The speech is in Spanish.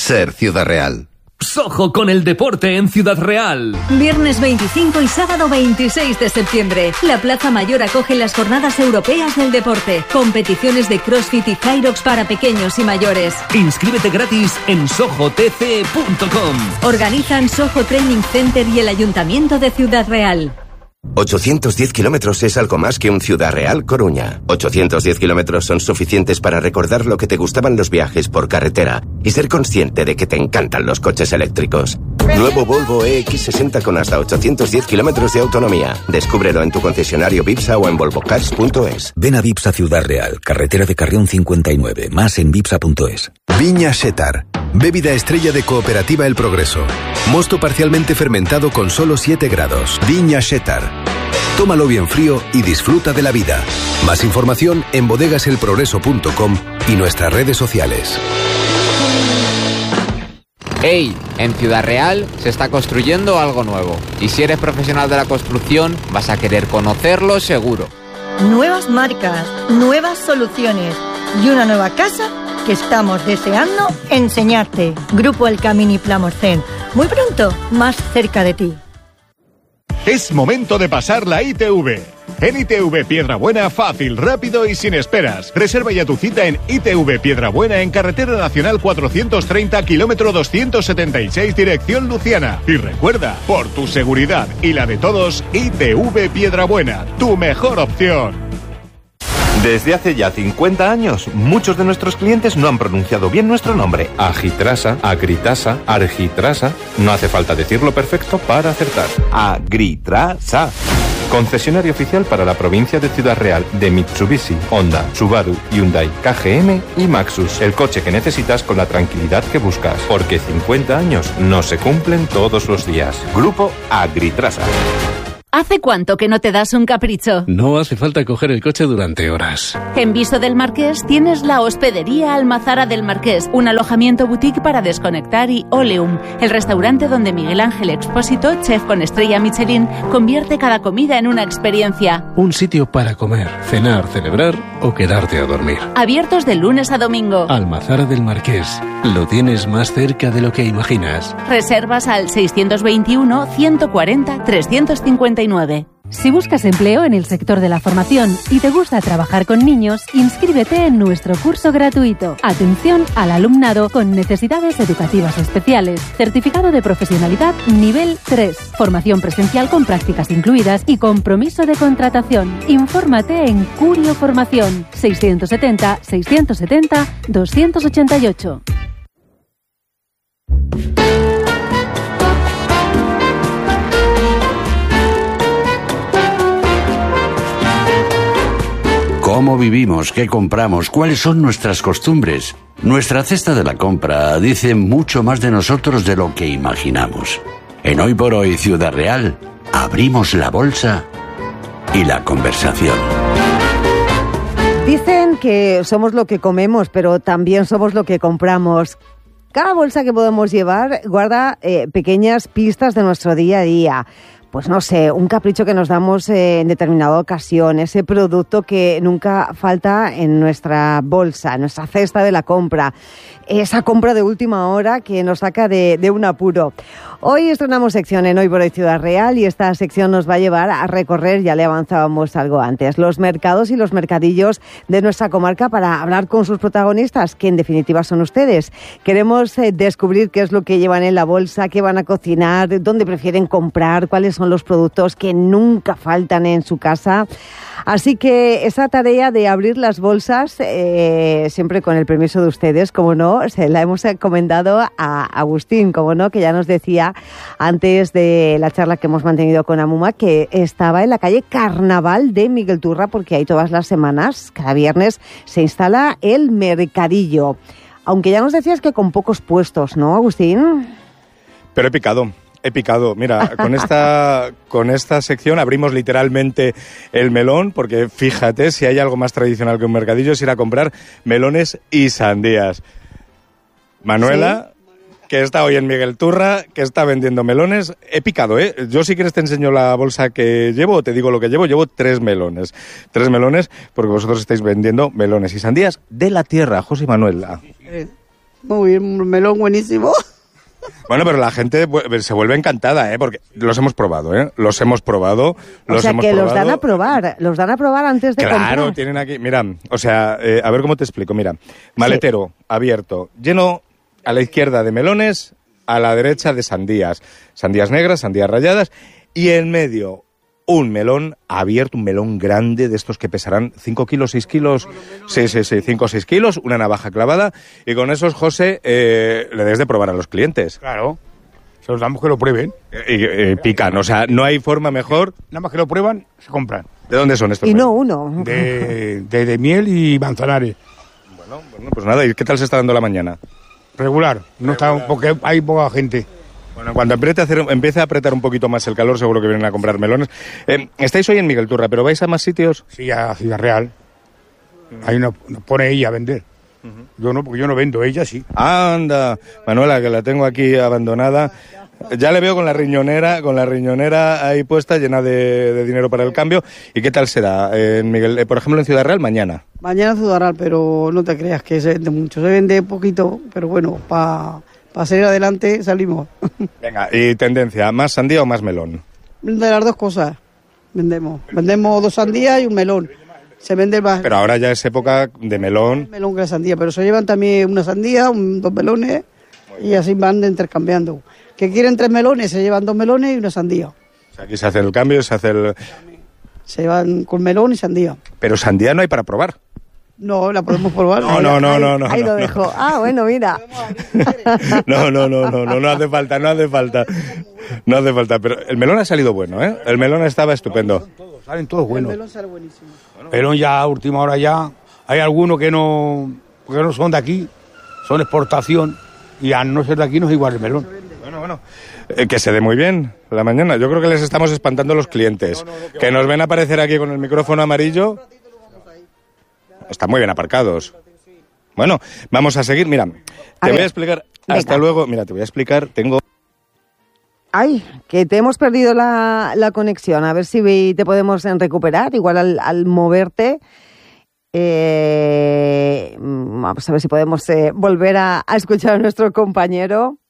ser Ciudad Real. Soho con el deporte en Ciudad Real. Viernes 25 y sábado 26 de septiembre. La Plaza Mayor acoge las Jornadas Europeas del Deporte. Competiciones de CrossFit y Hyrox para pequeños y mayores. Inscríbete gratis en sohotc.com. Organizan Soho Training Center y el Ayuntamiento de Ciudad Real. 810 kilómetros es algo más que un Ciudad Real Coruña. 810 kilómetros son suficientes para recordar lo que te gustaban los viajes por carretera y ser consciente de que te encantan los coches eléctricos. Nuevo Volvo EX60 con hasta 810 kilómetros de autonomía. Descúbrelo en tu concesionario Vipsa o en volvocars.es. Ven a Vipsa Ciudad Real, carretera de Carrión 59, más en vipsa.es. Viña Setar, bébida estrella de Cooperativa El Progreso. Mosto parcialmente fermentado con solo 7 grados. Viña Setar. Tómalo bien frío y disfruta de la vida. Más información en bodegaselprogreso.com y nuestras redes sociales. ¡Hey! En Ciudad Real se está construyendo algo nuevo. Y si eres profesional de la construcción, vas a querer conocerlo seguro. Nuevas marcas, nuevas soluciones y una nueva casa que estamos deseando enseñarte. Grupo El Camini Plamorcén. Muy pronto, más cerca de ti. Es momento de pasar la ITV. En ITV Piedrabuena, fácil, rápido y sin esperas. Reserva ya tu cita en ITV Piedrabuena en Carretera Nacional 430, kilómetro 276, dirección Luciana. Y recuerda, por tu seguridad y la de todos, ITV Piedrabuena, tu mejor opción. Desde hace ya 50 años, muchos de nuestros clientes no han pronunciado bien nuestro nombre. Agitrasa, Agritasa, Argitrasa. No hace falta decirlo perfecto para acertar. Agritrasa. Concesionario oficial para la provincia de Ciudad Real de Mitsubishi, Honda, Subaru, Hyundai, KGM y Maxus. El coche que necesitas con la tranquilidad que buscas. Porque 50 años no se cumplen todos los días. Grupo Agritrasa. ¿Hace cuánto que no te das un capricho? No hace falta coger el coche durante horas. En Viso del Marqués tienes la Hospedería Almazara del Marqués, un alojamiento boutique para desconectar, y Oleum, el restaurante donde Miguel Ángel Expósito, chef con estrella Michelin, convierte cada comida en una experiencia. Un sitio para comer, cenar, celebrar o quedarte a dormir. Abiertos de lunes a domingo. Almazara del Marqués. Lo tienes más cerca de lo que imaginas. Reservas al 621 140 359. Si buscas empleo en el sector de la formación y te gusta trabajar con niños, inscríbete en nuestro curso gratuito. Atención al alumnado con necesidades educativas especiales. Certificado de profesionalidad nivel 3. Formación presencial con prácticas incluidas y compromiso de contratación. Infórmate en Curio Formación. 670 670 288. ¿Cómo vivimos? ¿Qué compramos? ¿Cuáles son nuestras costumbres? Nuestra cesta de la compra dice mucho más de nosotros de lo que imaginamos. En Hoy por Hoy Ciudad Real, abrimos la bolsa y la conversación. Dicen que somos lo que comemos, pero también somos lo que compramos. Cada bolsa que podemos llevar guarda pequeñas pistas de nuestro día a día. Pues no sé, un capricho que nos damos en determinada ocasión, ese producto que nunca falta en nuestra bolsa, en nuestra cesta de la compra, esa compra de última hora que nos saca de un apuro. Hoy estrenamos sección en Hoy por Hoy Ciudad Real y esta sección nos va a llevar a recorrer, ya le avanzábamos algo antes, los mercados y los mercadillos de nuestra comarca para hablar con sus protagonistas, que en definitiva son ustedes. Queremos descubrir qué es lo que llevan en la bolsa, qué van a cocinar, dónde prefieren comprar, cuáles son los productos que nunca faltan en su casa. Así que esa tarea de abrir las bolsas, siempre con el permiso de ustedes, como no, se la hemos encomendado a Agustín, como no, que ya nos decía antes de la charla que hemos mantenido con Amuma que estaba en la calle Carnaval de Miguel Turra, porque ahí todas las semanas, cada viernes, se instala el mercadillo. Aunque ya nos decías que con pocos puestos, ¿no, Agustín? Pero he picado. Mira, con esta sección abrimos literalmente el melón, porque fíjate, si hay algo más tradicional que un mercadillo es ir a comprar melones y sandías. Manuela, ¿sí? Que está hoy en Miguel Turra, que está vendiendo melones. He picado, ¿eh? Yo si quieres te enseño la bolsa que llevo, o te digo lo que llevo. Llevo 3 melones. 3 melones, porque vosotros estáis vendiendo melones y sandías de la tierra, José Manuel. Muy bien, un melón buenísimo. Bueno, pero la gente se vuelve encantada, porque los hemos probado, los hemos probado. O sea, que los dan a probar antes de comprar. Claro, tienen aquí, mira, o sea, a ver cómo te explico, mira, maletero abierto, lleno a la izquierda de melones, a la derecha de sandías negras, sandías ralladas, y en medio un melón abierto, un melón grande de estos que pesarán 5 kilos, 6 kilos, sí, 5 o 6 kilos, una navaja clavada, y con esos, José, le debes de probar a los clientes. Claro, se los damos que lo prueben. Y pican, o sea, no hay forma mejor. Nada más que lo prueban, se compran. ¿De dónde son estos? Y no uno. De miel y manzanares. Bueno, pues nada, ¿y qué tal se está dando la mañana? Regular, no está, porque hay poca gente. Bueno, cuando empiece a apretar un poquito más el calor, seguro que vienen a comprar melones. Estáis hoy en Miguel Turra, ¿pero vais a más sitios? Sí, a Ciudad Real. Ahí nos pone ella a vender. Yo no, porque yo no vendo, ella sí. Anda, Manuela, que la tengo aquí abandonada. Ya le veo con la riñonera ahí puesta, llena de dinero para el cambio. ¿Y qué tal será, por ejemplo, en Ciudad Real, mañana? Mañana Ciudad Real, pero no te creas que se vende mucho. Se vende poquito, pero bueno, para salir adelante salimos. Venga, ¿y tendencia, más sandía o más melón? De las dos cosas vendemos. Vendemos 2 sandías y un melón. Se vende más. Pero ahora ya es época de melón. Melón que la sandía, pero se llevan también una sandía, 2 melones y así van intercambiando. Que quieren 3 melones, se llevan 2 melones y una sandía. O sea, aquí se hace el cambio, Se van con melón y sandía. Pero sandía no hay para probar. No, la podemos probar. No. Ahí lo dejo. Ah, bueno, mira. No hace falta. No hace falta, pero el melón ha salido bueno, ¿eh? El melón estaba estupendo. Salen todos buenos. El melón sale buenísimo. Melón ya a última hora ya. Hay algunos que no son de aquí, son exportación, y a no ser de aquí no es igual el melón. Bueno. Que se dé muy bien la mañana. Yo creo que les estamos espantando a los clientes. Que nos ven aparecer aquí con el micrófono amarillo. Están muy bien aparcados. Bueno, vamos a seguir. Mira, te voy a explicar. Hasta luego. Mira, te voy a explicar. Ay, que te hemos perdido la conexión. A ver si te podemos recuperar. Igual al moverte. Vamos a ver si podemos volver a escuchar a nuestro compañero.